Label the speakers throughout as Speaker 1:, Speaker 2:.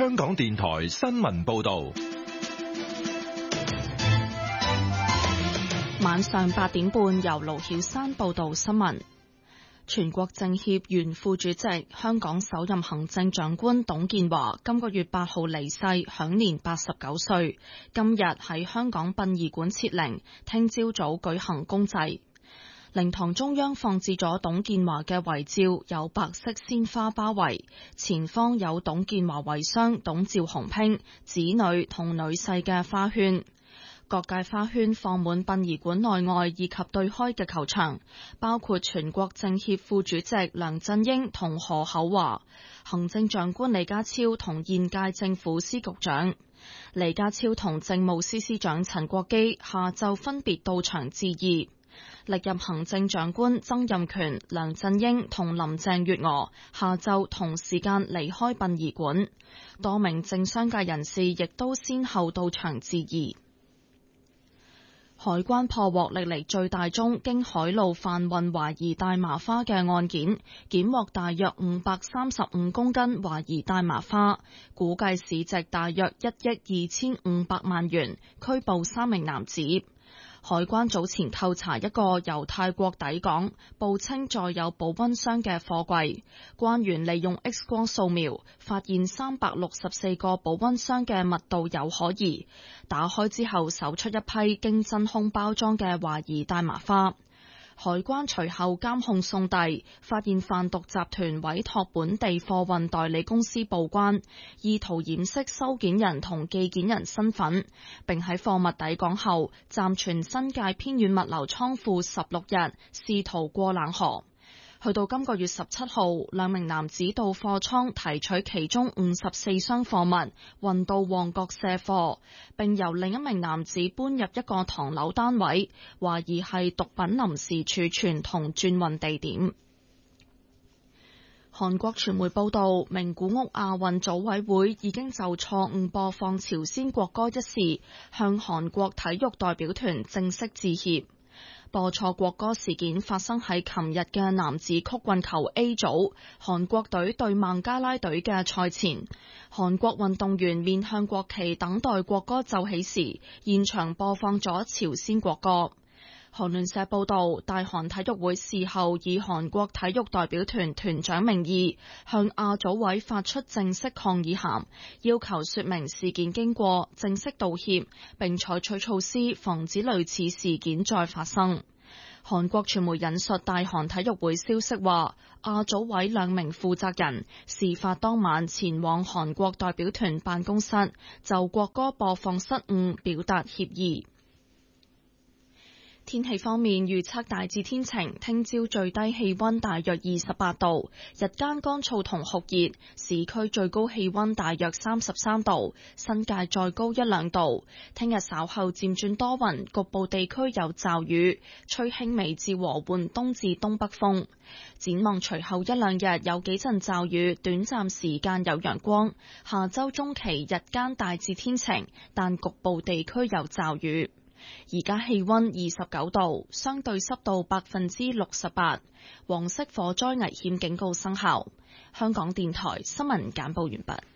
Speaker 1: 香港電台新聞報道。
Speaker 2: 晚上8點半，由盧曉珊報道新聞。全國政協原副主席、香港首任行政長官董建華今個月8號離世，享年89歲。今日喺香港殯儀館設靈，聽朝早舉行公祭。靈堂中央放置咗董建華嘅遺照，有白色鮮花包圍，前方有董建華遺孀董趙洪拼、子女同女婿嘅花圈。各界花圈放滿殯儀館內外以及對開嘅球場，包括全國政協副主席梁振英同何厚華，行政長官李家超同現屆政府司局長。李家超同政務司司長陳國基下晝分別到場致意。歷任行政長官曾蔭權、梁振英同林鄭月娥下晝同時間離開殯儀館，多名政商界人士亦都先後到場致意。海關破獲歷嚟最大宗經海路販運懷疑大麻花嘅案件，檢獲大約535公斤懷疑大麻花，估計市值大約1億2500萬元，拘捕3名男子。海關早前扣查一個由泰國抵港，報稱載有保溫箱嘅貨櫃，關員利用 X 光掃描，發現364個保溫箱嘅密度有可疑，打開之後搜出一批經真空包裝嘅懷疑大麻花。海關隨後監控送遞，發現販毒集團委託本地貨運代理公司報關，意圖掩飾收件人同寄件人身份，並喺貨物抵港後暫存新界偏遠物流倉庫16日，試圖過冷河。去到今個月17號，兩名男子到貨倉提取其中54箱貨物，運到旺角卸貨，並由另一名男子搬入一個唐樓單位，懷疑係毒品臨時儲存同轉運地點。韓國傳媒報道，名古屋亞運組委會已經就錯誤播放朝鮮國歌一事，向韓國體育代表團正式致歉。播錯國歌事件發生喺琴日嘅男子曲棍球 A 組，韓國隊對孟加拉隊嘅賽前，韓國運動員面向國旗等待國歌奏起時，現場播放咗朝鮮國歌。韓聯社報道，大韓體育會事後以韓國體育代表團團長名義向亞組委發出正式抗議函，要求說明事件經過、正式道歉，並採取措施防止類似事件再發生。韓國傳媒引述大韓體育會消息話，亞組委兩名負責人事發當晚前往韓國代表團辦公室，就國歌播放失誤表達歉意。天氣方面，預測大致天晴，聽朝最低氣溫大約28度，日間乾燥同酷熱，市區最高氣溫大約33度，新界再高1-2度。聽日稍後漸轉多雲，局部地區有驟雨，吹輕微至和緩東至東北風。展望隨後1-2日有幾陣驟雨，短暫時間有陽光。下周中期日間大致天晴，但局部地區有驟雨。而家氣溫29度，相對濕度68%，黃色火災危險警告生效。香港電台新聞簡報完畢。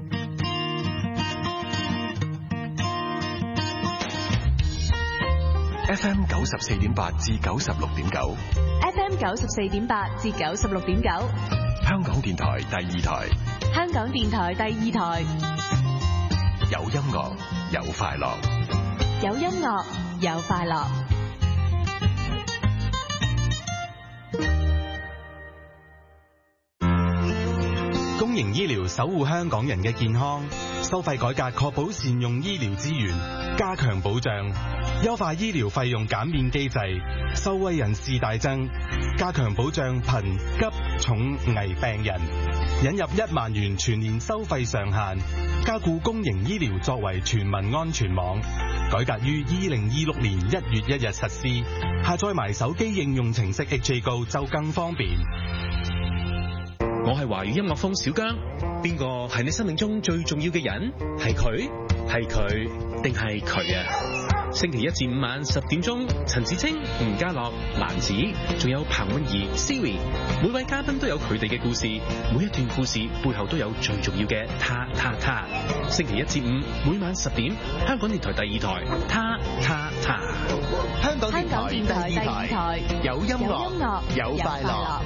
Speaker 1: FM 94.8至96.9
Speaker 3: FM 94.8至96.9，
Speaker 1: 香港電台第二台，
Speaker 3: 香港電台第二台，
Speaker 1: 有音樂，有快樂。
Speaker 3: 有音樂，有快樂。
Speaker 4: 公營醫療守護香港人嘅健康，收費改革確保善用醫療資源，加強保障，優化醫療費用減免機制，受惠人士大增，加強保障貧急重危病人，引入1萬元全年收費上限，加固公營醫療作為全民安全網。改革於2026年1月1日實施，下載埋手機應用程式 HA Go 就更方便。
Speaker 5: 我係華語音樂風小姜，邊個係你生命中最重要嘅人？係佢定係佢啊？ 星期一至五晚10點鐘，陳芷清、吳家樂、蘭子，仲有彭韻儀、Siri， 每位嘉賓都有佢哋嘅故事，每一段故事背後都有最重要嘅他。星期一至五每晚10點，香港電台第2台，他。
Speaker 1: 香港電台第二台，有音樂，有快樂。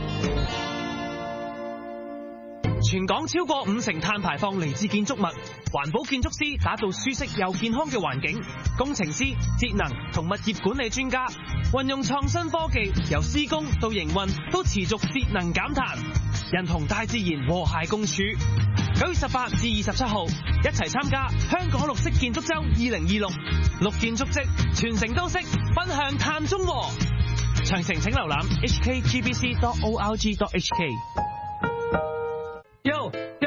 Speaker 6: 全港超過50%碳排放嚟自建築物，環保建築師打造舒適又健康嘅環境，工程師、節能同物業管理專家運用創新科技，由施工到營運都持續節能減碳，人同大自然和諧共處。9月18至27號，一齊參加香港綠色建築周2026，綠建築跡，全城都識，分享碳中和。詳情請瀏覽 hkgbc.org.hk。